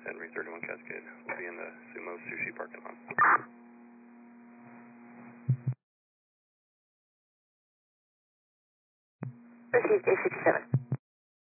Henry 31 Cascade. We'll be in the Sumo Sushi parking lot. Received 857.